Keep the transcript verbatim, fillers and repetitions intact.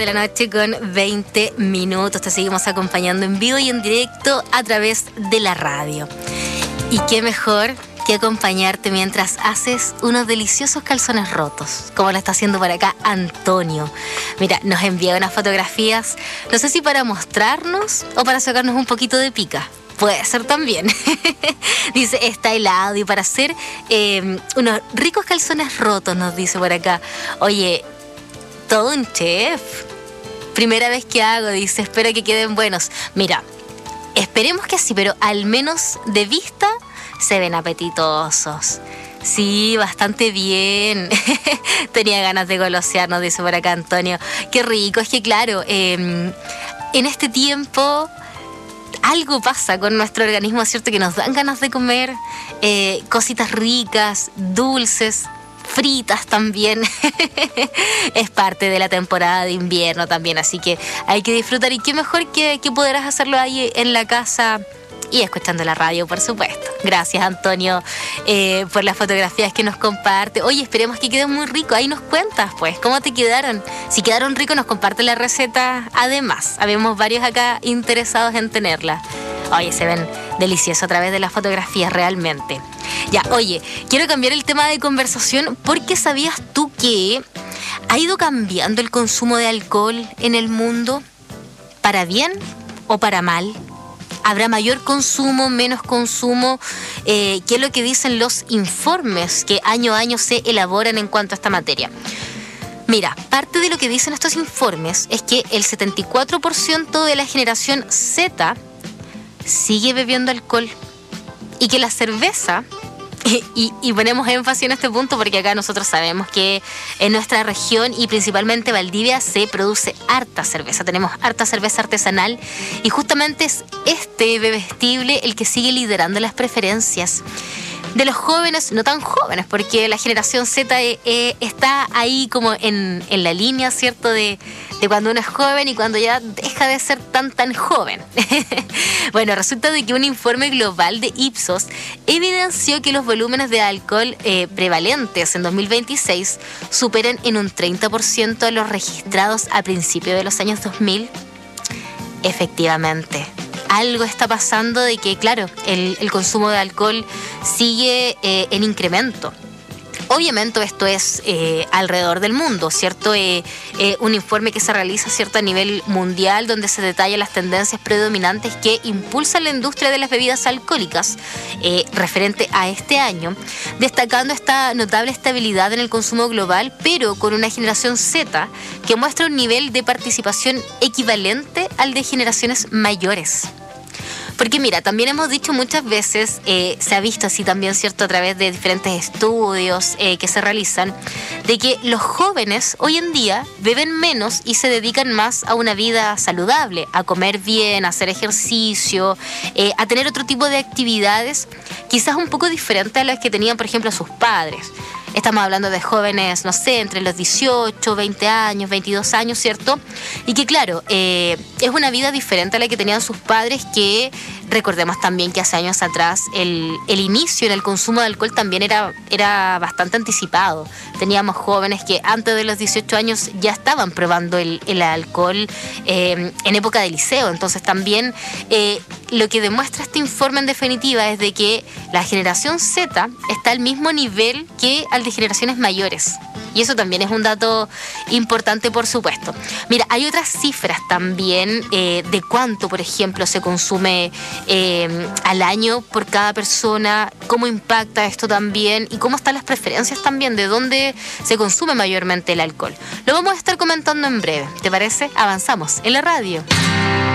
de la noche con veinte minutos. Te seguimos acompañando en vivo y en directo a través de la radio. Y qué mejor que acompañarte mientras haces unos deliciosos calzones rotos, como lo está haciendo por acá Antonio. Mira, nos envía unas fotografías, no sé si para mostrarnos o para sacarnos un poquito de pica. Puede ser también. Dice, está helado y para hacer eh, unos ricos calzones rotos, nos dice por acá. Oye, todo un chef. Primera vez que hago, dice, espero que queden buenos. Mira, esperemos que sí, pero al menos de vista se ven apetitosos. Sí, bastante bien. Tenía ganas de golosear, nos dice por acá Antonio. Qué rico, es que claro, eh, en este tiempo algo pasa con nuestro organismo, ¿cierto? Que nos dan ganas de comer eh, cositas ricas, dulces, fritas también. Es parte de la temporada de invierno también, así que hay que disfrutar. Y qué mejor que, que podrás hacerlo ahí en la casa y escuchando la radio, por supuesto. Gracias, Antonio, eh, por las fotografías que nos comparte. Oye, esperemos que queden muy ricos. Ahí nos cuentas, pues, cómo te quedaron. Si quedaron ricos, nos comparte la receta. Además, habemos varios acá interesados en tenerla. Oye, se ven deliciosos a través de las fotografías, realmente. Ya, oye, quiero cambiar el tema de conversación porque ¿sabías tú que ha ido cambiando el consumo de alcohol en el mundo? ¿Para bien o para mal? ¿Habrá mayor consumo, menos consumo? Eh, ¿Qué es lo que dicen los informes que año a año se elaboran en cuanto a esta materia? Mira, parte de lo que dicen estos informes es que el setenta y cuatro por ciento de la generación Z sigue bebiendo alcohol y que la cerveza, y, y, y ponemos énfasis en este punto porque acá nosotros sabemos que en nuestra región y principalmente Valdivia se produce harta cerveza, tenemos harta cerveza artesanal y justamente es este bebestible el que sigue liderando las preferencias de los jóvenes, no tan jóvenes, porque la generación Z eh, eh, está ahí como en, en la línea, ¿cierto?, de, de cuando uno es joven y cuando ya deja de ser tan, tan joven. Bueno, resulta de que un informe global de Ipsos evidenció que los volúmenes de alcohol eh, prevalentes en dos mil veintiséis superan en un treinta por ciento a los registrados a principios de los años dos mil. Efectivamente, algo está pasando de que, claro, el, el consumo de alcohol sigue eh, en incremento. Obviamente esto es eh, alrededor del mundo, ¿cierto? Eh, eh, un informe que se realiza, ¿cierto?, a nivel mundial, donde se detallan las tendencias predominantes que impulsan la industria de las bebidas alcohólicas eh, referente a este año, destacando esta notable estabilidad en el consumo global, pero con una generación Z que muestra un nivel de participación equivalente al de generaciones mayores. Porque mira, también hemos dicho muchas veces, eh, se ha visto así también, ¿cierto?, a través de diferentes estudios eh, que se realizan, de que los jóvenes hoy en día beben menos y se dedican más a una vida saludable, a comer bien, a hacer ejercicio, eh, a tener otro tipo de actividades, quizás un poco diferentes a las que tenían, por ejemplo, sus padres. Estamos hablando de jóvenes, no sé, entre los dieciocho, veinte años, veintidós años, ¿cierto? Y que claro, eh, es una vida diferente a la que tenían sus padres, que recordemos también que hace años atrás el, el inicio en el consumo de alcohol también era, era bastante anticipado. Teníamos jóvenes que antes de los dieciocho años ya estaban probando el, el alcohol eh, en época de liceo. Entonces también eh, lo que demuestra este informe en definitiva es de que la generación Z está al mismo nivel que al de generaciones mayores. Y eso también es un dato importante, por supuesto. Mira, hay otras cifras también eh, de cuánto, por ejemplo, se consume eh, al año por cada persona, cómo impacta esto también y cómo están las preferencias también, de dónde se consume mayormente el alcohol. Lo vamos a estar comentando en breve, ¿te parece? Avanzamos en la radio.